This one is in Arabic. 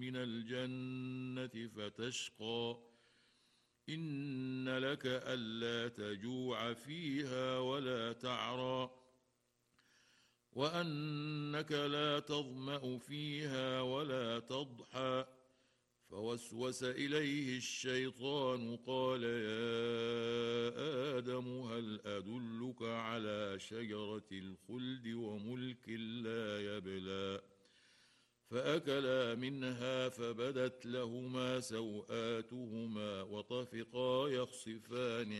من الجنة فتشقى إن لك ألا تجوع فيها ولا تعرى وأنك لا تظمأ فيها ولا تضحى فوسوس إليه الشيطان قال يا آدم هل أدلك على شجرة الخلد وملك لا يبلى فأكلا منها فبدت لهما سوآتهما وطفقا يخصفان